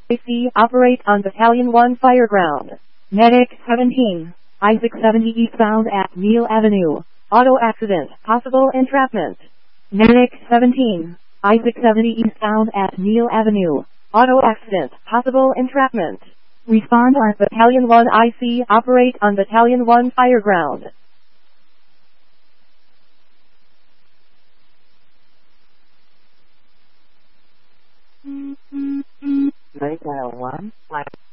IC operate on Battalion 1 Fireground. Medic 17. Isaac 70 East found at Neil Avenue. Auto accident. Possible entrapment. Medic 17. Isaac 70 East found at Neil Avenue. Auto accident. Possible entrapment. Respond on Battalion 1 IC operate on Battalion 1 Fireground. Battalion 1,